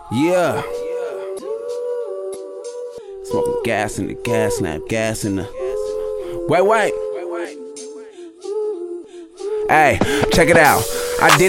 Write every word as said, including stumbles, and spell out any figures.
Yeah. Smoking gas in the gas lamp, gas in the. Wait, wait. Hey, check it out. I did